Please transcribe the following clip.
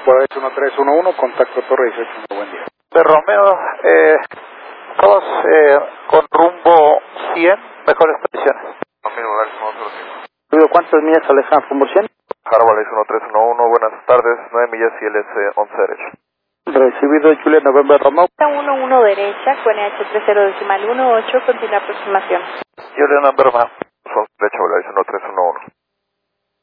Pues 1311, contacto Torre 18, buen día. De Romeo, estamos con rumbo 100, mejores condiciones. ¿Cuántas millas alejan rumbo 100? Harvard 1311, buenas tardes, 9 millas y LS 11 derecho. Recibido Julia November Romeo. 11 derecha, con NH 30.18, continúa aproximación. Juliana Berma.